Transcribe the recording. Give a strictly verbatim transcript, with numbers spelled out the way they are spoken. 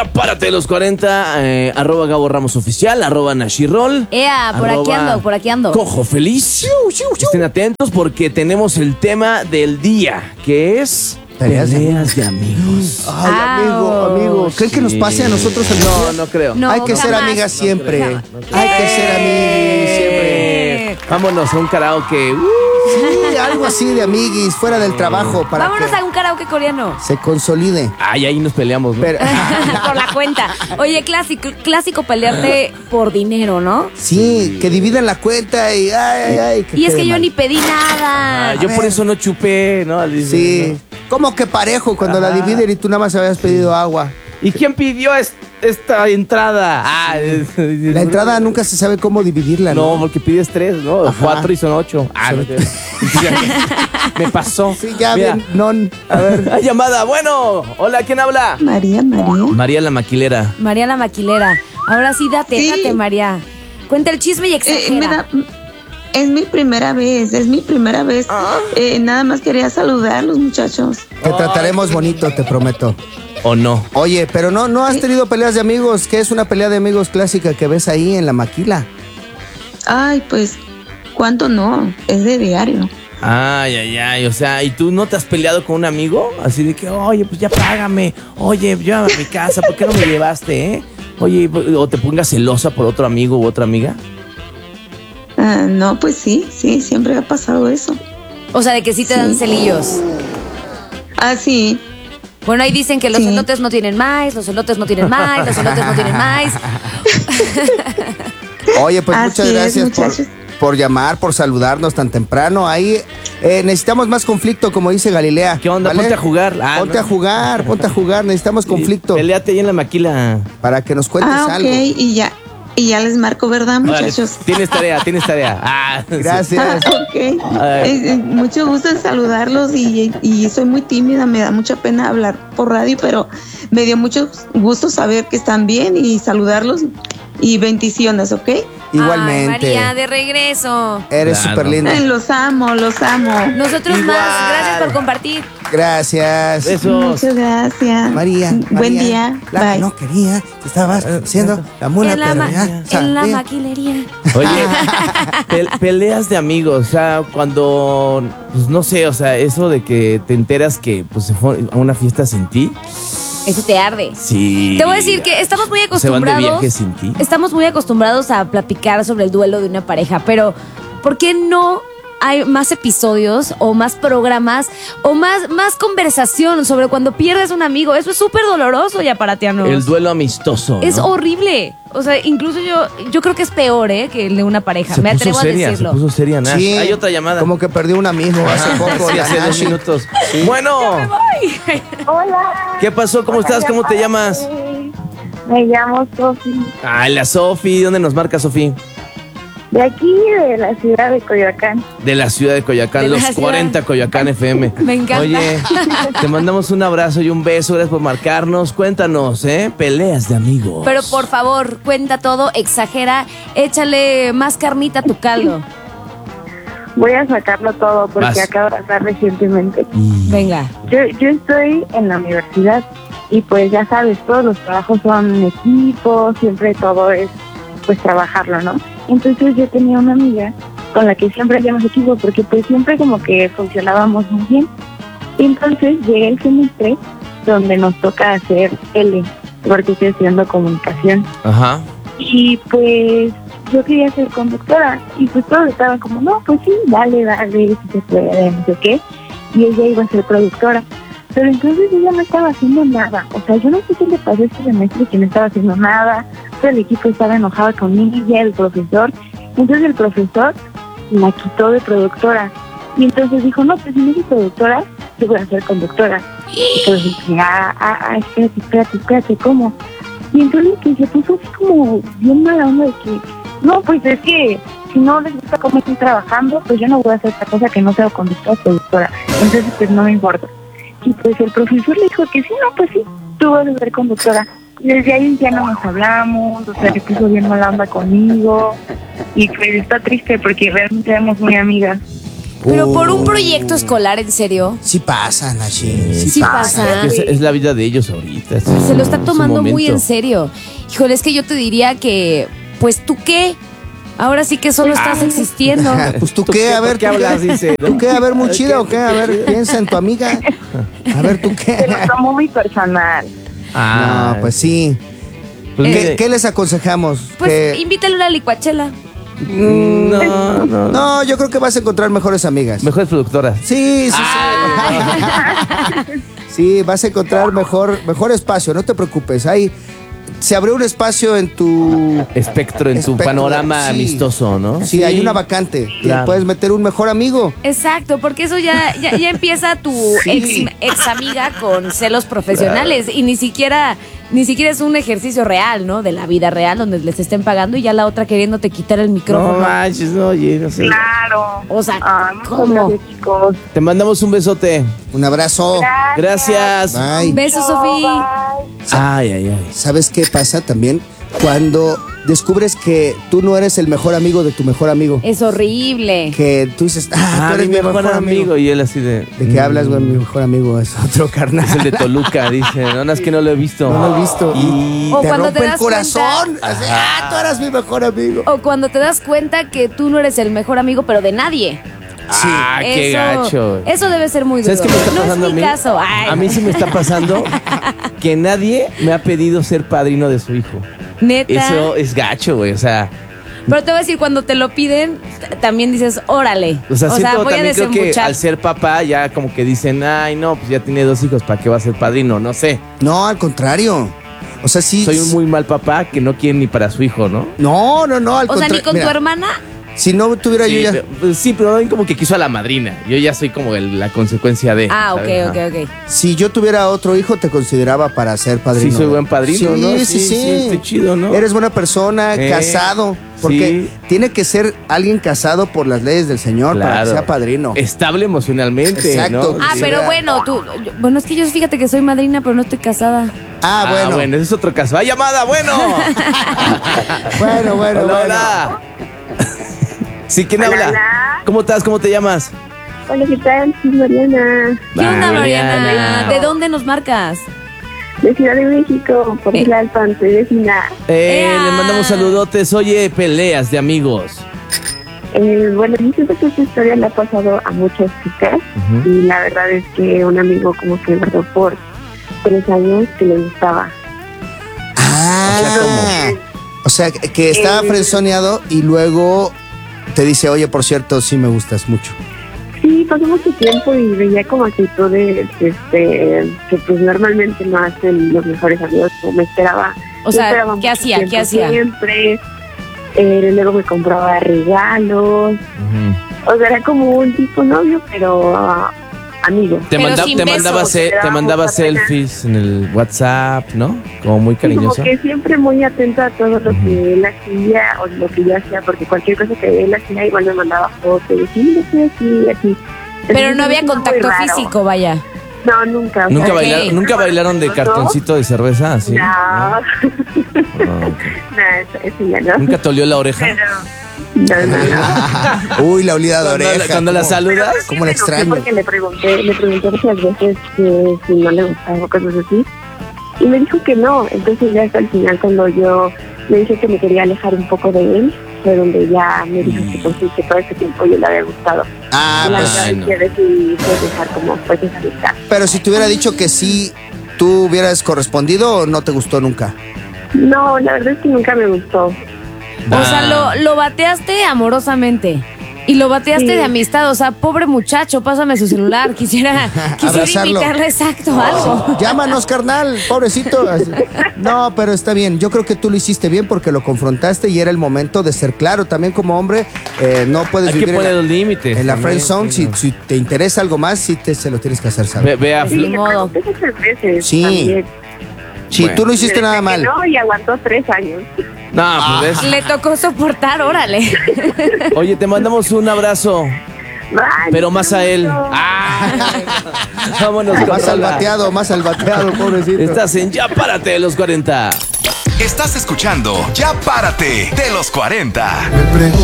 Párate de los cuarenta, eh, arroba Gabo Ramos Oficial, arroba Nashirol. Ea, por aquí ando, por aquí ando. Cojo Feliz. Estén atentos porque tenemos el tema del día, que es peleas de amigos. Ay, amigo, amigo. ¿Creen Sí. que nos pase a nosotros el No, no creo. No, Hay que ser jamás. amigas siempre. No creo, no creo. Hay que ser amiguis siempre. Eh, vámonos a un karaoke. Uh, Sí, algo así de amiguis, fuera del trabajo, para Vámonos que a un karaoke coreano. se consolide. Ay, ahí nos peleamos, ¿no? Pero, Por la cuenta. Oye, clásico, clásico pelearte por dinero, ¿no? sí, que dividen la cuenta y ay, ay, ay. Y es quede que yo mal. ni pedí nada. Ah, yo por eso no chupé, ¿no? Sí. ¿Cómo que parejo cuando la Ajá. dividen y tú nada más habías pedido agua? ¿Y quién pidió es- esta entrada? Ah, es- La entrada nunca se sabe cómo dividirla, ¿no? No, porque pides tres, ¿no? Ajá. Cuatro y son ocho. Ah, no, me pasó. Sí, ya Mira, bien, non. a ver, hay llamada. Bueno, hola, ¿quién habla? María, María. María la maquilera. María la maquilera. Ahora sí, date, Sí. date, María. Cuenta el chisme y Eh, exagera. me da- es mi primera vez, es mi primera vez. Eh, nada más quería saludarlos, muchachos. Te trataremos bonito, te prometo. ¿O no? Oye, pero no, no has tenido peleas de amigos. ¿Qué es una pelea de amigos clásica que ves ahí en la maquila? Ay, pues, ¿cuánto no? Es de diario. Ay, ay, ay. O sea, ¿y tú no te has peleado con un amigo? Así de que, oye, pues ya págame. Oye, llévame a mi casa. ¿Por qué no me llevaste, eh? Oye, o te pongas celosa por otro amigo u otra amiga. Ah, no, pues sí, sí, siempre ha pasado eso. O sea, de que sí te Sí. dan celillos. Ah, sí. Bueno, ahí dicen que los Sí. elotes no tienen más, los elotes no tienen más, los elotes no tienen más. Oye, pues Así muchas es, gracias por, muchachos. por llamar, por saludarnos tan temprano. Ahí eh, necesitamos más conflicto, como dice Galilea. ¿Qué onda? ¿vale? Ponte a jugar. Ah, ponte no. a jugar, ponte a jugar. Necesitamos conflicto Peleate ahí en la maquila. para que nos cuentes Ah, ok, algo. y ya, y ya les marco, ¿verdad, Órale, muchachos? tienes tarea, tienes tarea. Ah, sí. Ah, Gracias. ok. Ay. Eh, eh, mucho gusto en saludarlos y, y soy muy tímida, me da mucha pena hablar por radio, pero me dio mucho gusto saber que están bien y saludarlos y bendiciones, ¿ok? Igualmente. Ay, María, de regreso. Eres Claro. súper linda. Ay, los amo, los amo. Nosotros Igual. más. Gracias por compartir. Gracias. Besos. Muchas gracias. María, Buen María, día. La que Bye. no quería, te estabas haciendo la mula, En la, pero ma- ya en la sabía. maquilería. Oye, pe- peleas de amigos, o sea, cuando, pues no sé, o sea, eso de que te enteras que pues se fue a una fiesta sin ti. Eso te arde. Sí. Te voy a decir que estamos muy Se van de acostumbrados. viaje sin ti. Estamos muy acostumbrados a platicar sobre el duelo de una pareja, pero ¿por qué no hay más episodios o más programas o más, más conversación sobre cuando pierdes un amigo? Eso es súper doloroso, ya para Tianos. El duelo amistoso. Es ¿no? horrible. O sea, incluso yo, yo creo que es peor, ¿eh? Que el de una pareja. Se Me puso atrevo seria, a se decirlo. puso seria, Nash. Sí, Hay otra llamada. Como que perdió un amigo hace poco. Sí, la hace dos Nashi. minutos. Bueno, Hola. ¿qué pasó? ¿Cómo estás? ¿Cómo te llamas? Me llamo Sofi, Ay, la Sofi. ¿Dónde nos marca Sofi? de aquí, de la ciudad de Coyoacán. De la ciudad de Coyoacán, De la los ciudad. cuarenta Coyoacán F M. Me encanta. Oye, te mandamos un abrazo y un beso. Gracias por marcarnos. Cuéntanos, ¿eh? Peleas de amigos. Pero por favor, cuenta todo, exagera, échale más carnita a tu caldo. Voy a sacarlo todo porque Vas. acabo de pasar recientemente. Y- Venga. Yo, yo estoy en la universidad y pues ya sabes, todos los trabajos son en equipo, siempre todo es pues trabajarlo, ¿no? Entonces yo tenía una amiga con la que siempre hacíamos equipo porque pues siempre como que funcionábamos muy bien. Y entonces llega el semestre donde nos toca hacer L, porque estoy estudiando comunicación. Ajá. Y pues yo quería ser conductora y pues todos estaban como, no, pues sí, dale, dale, si se puede, no sé qué. Y ella iba a ser productora. Pero entonces ella no estaba haciendo nada. O sea, yo no sé qué le pasó este semestre que no estaba haciendo nada. Todo el equipo estaba enojado con ella, el profesor. Entonces el profesor la quitó de productora. Y entonces dijo, no, pues si no soy productora, yo voy a ser conductora. Y entonces dije, ah, ah, ah, espérate, espérate, espérate, ¿cómo? Y entonces que se puso así como bien mala onda de que, no, pues es que si no les gusta cómo estoy trabajando, pues yo no voy a hacer otra cosa que no sea conductora o productora. Entonces pues no me importa. Y pues el profesor le dijo que sí, no, pues sí, tú vas a ser conductora. Y desde ahí ya no nos hablamos, o sea, se puso bien mala onda conmigo. Y pues está triste porque realmente éramos muy amigas. Pero por un Uh. proyecto escolar, ¿en serio? Sí pasa, Nachi. Sí, Sí pasa. pasa. Es, es la vida de ellos ahorita. es Se lo está su tomando muy momento. en serio. Híjole, es que yo te diría que, pues, ¿tú qué? Ahora sí que solo estás existiendo. Pues tú qué, a ver, ¿Por qué ¿tú hablas? Dice. ¿Tú qué? A ver, muy chida o qué? A ver, piensa en tu amiga. A ver, ¿tú qué? Se lo tomó muy personal. Ah, No, pues sí. pues ¿Qué, mire, qué les aconsejamos? Pues Que- invítale una licuachela. No, no, no. No, yo creo que vas a encontrar mejores amigas. Mejores productoras. Sí, sí, sí. Sí, vas a encontrar mejor, mejor espacio, no te preocupes. Ahí se abrió un espacio en tu Espectro en tu espectro, panorama sí. amistoso, ¿no? Sí, hay una vacante. Claro. Y puedes meter un mejor amigo. Exacto, porque eso ya, ya, ya empieza tu Sí. ex, ex amiga con celos profesionales y ni siquiera, ni siquiera es un ejercicio real, ¿no? De la vida real donde les estén pagando y ya la otra queriéndote quitar el No micrófono. manches, no, oye, no sé. Claro. O sea, Ah, muchas ¿cómo? gracias, chicos. Te mandamos un besote. Un abrazo. Gracias. Bye. Besos, Sofía. Ay, ay, ay. ¿Sabes qué pasa también? Cuando descubres que tú no eres el mejor amigo de tu mejor amigo. Es horrible. Que tú dices, ah, Ah, tú eres mi mejor amigo. Y él así de. ¿De qué hablas, güey? Mi mejor amigo es otro carnal. Es el de Toluca, dice. No, no, es que no lo he visto. No lo he visto. Y O te cuando rompe te el das corazón. Así, ah, tú eras mi mejor amigo. O cuando te das cuenta que tú no eres el mejor amigo, pero de nadie. Sí. Ah, qué eso, gacho. Eso debe ser muy duro. ¿Sabes qué me está no pasando es mi a mí? caso. Ay. A mí sí me está pasando que nadie me ha pedido ser padrino de su hijo. Neta. Eso es gacho, güey. O sea, Pero te voy a decir, cuando te lo piden, t- también dices, órale. o sea, siento voy a también creo que desembuchar. al ser papá ya como que dicen, ay, no, pues ya tiene dos hijos, ¿para qué va a ser padrino? No sé. No, al contrario. O sea, sí. Soy un muy mal papá que no quiere ni para su hijo, ¿no? No, no, no, al O sea, contrario. ni con Mira, tu hermana. Si no tuviera Sí, yo ya. pero, pues, sí, pero no como que quiso a la madrina. Yo ya soy como el- la consecuencia de. Ah, ok, ¿sabes? ok, Ajá. ok. Si yo tuviera otro hijo, te consideraba para ser padrino. Sí, soy buen padrino, sí, ¿no? Sí, Sí, sí, sí, estoy chido, ¿no? Eres buena persona, Eh, casado. Porque sí. tiene que ser alguien casado por las leyes del Señor para que Claro. sea padrino. Estable emocionalmente, Exacto. ¿no? Ah, Sí. pero bueno, tú. yo- bueno, es que yo fíjate que soy madrina, pero no estoy casada. Ah, Ah, bueno. bueno. ese es otro caso. ¡Ah, llamada! ¡Bueno! Bueno, bueno, hola, bueno. hola. Sí, ¿quién Hola, habla? hola. ¿Cómo estás? ¿Cómo te llamas? Hola, ¿qué tal? Soy Mariana, ¿Qué onda, Ah, Mariana? ¿De dónde nos marcas? de Ciudad de México, por Eh. Tlalpan, soy vecina. Eh, ¡Ea! le mandamos saludotes. Oye, peleas de amigos. Eh, bueno, yo siento que esta historia le ha pasado a muchas chicas Ujú. y la verdad es que un amigo como que guardó por tres años que le gustaba. Ah, o sea, que que estaba Eh. frenzoneado y luego te dice, oye, por cierto, sí me gustas mucho. Sí, pasó mucho tiempo y veía como actitudes este, que pues normalmente no hacen los mejores amigos, como me esperaba. O me sea, esperaba ¿qué mucho hacía? tiempo ¿Qué hacía? Siempre. Eh, luego me compraba regalos. Ujú. O sea, era como un tipo novio, pero ah, amigo. Te, Pero manda- sin te besos. mandaba, se- te Era mandaba mucha pena. selfies en el WhatsApp, ¿no? Como muy Sí, como cariñoso. que siempre muy atento a todo lo que él hacía o lo que yo hacía, porque cualquier cosa que él hacía igual me mandaba fotos y decía, mira, estoy aquí, aquí. Pero Entonces, no había es muy contacto raro. físico, vaya. No, nunca. o ¿Nunca, sea, Ok. bailaron, ¿Nunca bailaron de cartoncito de cerveza? Así? No, Ah, ok. no, eso, eso ya no. ¿Nunca te olió la oreja? Pero, no, no, no. Uy, la olida de Cuando la- oreja. cuando la ¿cómo? saludas, Pero, pues, ¿Cómo la me enojé extraño? Porque le pregunté, le pregunté muchas veces que si no le gustaba o cosas así. Y me dijo que no. Entonces ya hasta el final cuando yo le dije que me quería alejar un poco de él, fue donde ya me dijo que pues sí, que todo ese tiempo yo le había gustado. Ah, y la pues, verdad bueno. es que decidí pues, dejar como pues esa amistad. pero si te hubiera dicho que sí, ¿tú hubieras correspondido o no te gustó nunca? No, la verdad es que nunca me gustó. O sea, Ah. lo, lo bateaste amorosamente. Y lo bateaste Sí. de amistad. O sea, pobre muchacho, pásame su celular. Quisiera, quisiera Abrazarlo. invitarle exacto algo. Llámanos, carnal, pobrecito. No, pero está bien. Yo creo que tú lo hiciste bien porque lo confrontaste y era el momento de ser claro. También como hombre, eh, no puedes Hay que vivir en poner la, los límites. en la también, friend zone. sí, Si, no. si te interesa algo más, sí te, se lo tienes que hacer Ve, saber. ve a Sí, Fl- le modo. pregunté muchas veces. Sí. también. Si Bueno. tú no hiciste Le nada dije que mal. No, y aguantó tres años. No, Ah. pues ves. Le tocó soportar, órale. Oye, te mandamos un abrazo, Ay, pero más a él. no. Ah. Vámonos con Más al rola. bateado, más al bateado, pobrecito. Estás en Ya Párate de los cuarenta. Estás escuchando Ya Párate de los cuarenta.